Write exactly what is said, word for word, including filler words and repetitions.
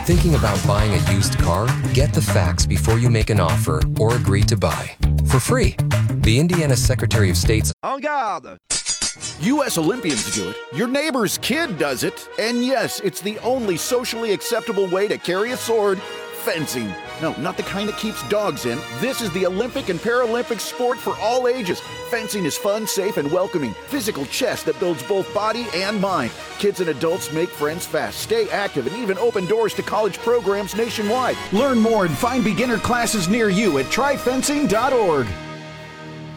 Thinking about buying a used car? Get the facts before you make an offer or agree to buy. For free. The Indiana Secretary of State's En garde! U S Olympians do it. Your neighbor's kid does it. And yes, it's the only socially acceptable way to carry a sword. Fencing. No, not the kind that keeps dogs in. This is the Olympic and Paralympic sport for all ages. Fencing is fun, safe, and welcoming. Physical chess that builds both body and mind. Kids and adults make friends fast, stay active, and even open doors to college programs nationwide. Learn more and find beginner classes near you at try fencing dot org.